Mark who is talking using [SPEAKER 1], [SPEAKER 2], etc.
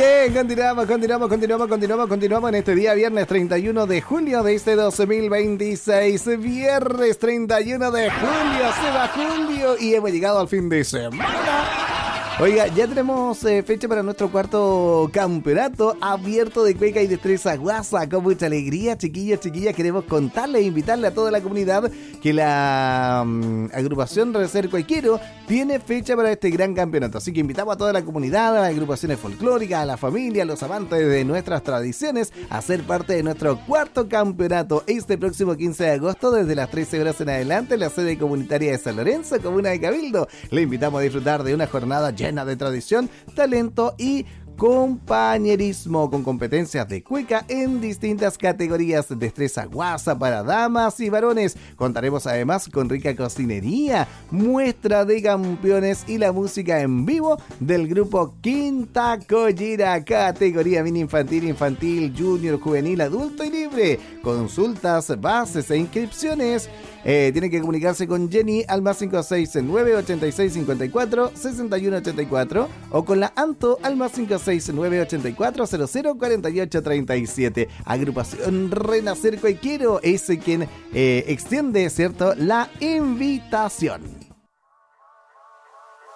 [SPEAKER 1] bien, continuamos en este día viernes 31 de julio de este 2026. Viernes 31 de julio, se va julio y hemos llegado al fin de semana. Oiga, ya tenemos fecha para nuestro cuarto campeonato abierto de cueca y destreza guasa. Con mucha alegría, chiquillos, chiquillas, queremos contarle e invitarle a toda la comunidad que la agrupación Renacer Cuequero tiene fecha para este gran campeonato. Así que invitamos a toda la comunidad, a las agrupaciones folclóricas, a la familia, a los amantes de nuestras tradiciones a ser parte de nuestro cuarto campeonato este próximo 15 de agosto desde las 13 horas en adelante en la sede comunitaria de San Lorenzo, comuna de Cabildo. Le invitamos a disfrutar de una jornada llena de tradición, talento y compañerismo con competencias de cueca en distintas categorías, destreza guasa para damas y varones. Contaremos además con rica cocinería, muestra de campeones y la música en vivo del grupo Quinta Collera, categoría mini infantil, infantil, junior, juvenil, adulto y libre. Consultas, bases e inscripciones. Tienen que comunicarse con Jenny al más 569 86 54 61 84 o con la Anto al más 569 84 00 48 37. Agrupación Renacer Cuequero es quien extiende, ¿cierto?, la invitación.